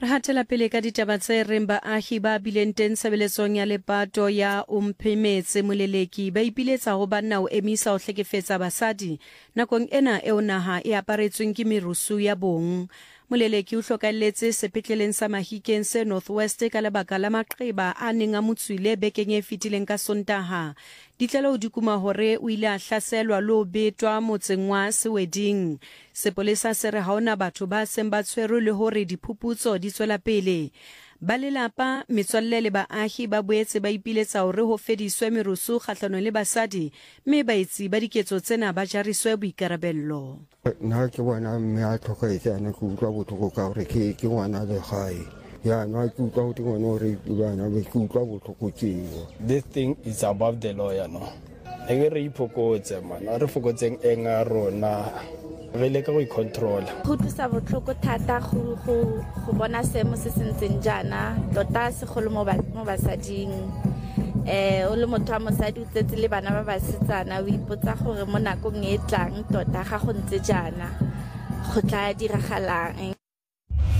Re hatela pele ka ditaba tse reng baahi ba bileng teng sebeletsong ya lepato ya Umphemetse Moleleki ba ipiletsa ho banna o emisa ho hlekefetsa basadi nakong ena eo naha e aparetsweng ke merusu ya bong. Moleleki o hlokalletse sepetleleng sa Mahikeng se Northwest ka lebaka la maqeba a neng a motswile bekeng e fetileng ka Sontaha. Ditlelo di kuma hore o ile a hlaselwa le ho betwa motseng wa Seweding. Sepolesa se re ha ona batho ba seng ba tshwerwe le hore diphuputso di tswela pele. Ba lelapa, metswalle le baahi ba boetse ba ipiletsa hore ho fediswe merusu kgahlano le basadi, mme baetsi ba diketso tsena ba jariswe boikarabello. Nna ke bona mme a tlhokaetsana ke utlwa botlhoko ka gore ke ngwana le gae. Yeah, no, this thing is above the law, you know. Re ipokotse man, re fokotseng enga rona. Re leka go control. Go tsa botlhoko thata go bona semo se sentseng jana, tota se go mo basading. O le motho wa mosadi o tsetse le bana ba basetsana o ipotsa gore mo nakong e tlang tota ga go ntse jana go tla diragalang.